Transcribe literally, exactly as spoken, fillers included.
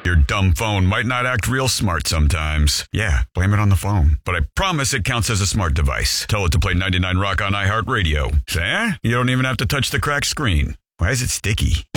Your dumb phone might not act real smart sometimes. Yeah, blame it on the phone. But I promise it counts as a smart device. Tell it to play ninety-nine Rock on iHeartRadio. See? You don't even have to touch the cracked screen. Why is it sticky?